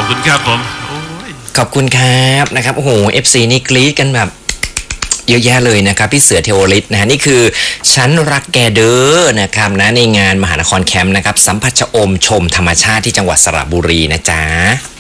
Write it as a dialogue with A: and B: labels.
A: คุณครับผม
B: ขอบคุณครับนะครับโอ้โห FC นี่กรี๊ดกันแบบเยอะแยะเลยนะครับพี่เสือเทวฤทธิ์นะฮะนี่คือฉันรักแกเด้อนะครับนะในงานมหานครแคมป์นะครับสัมผัสชะอมชมธรรมชาติที่จังหวัดสระบุรีนะจ๊ะ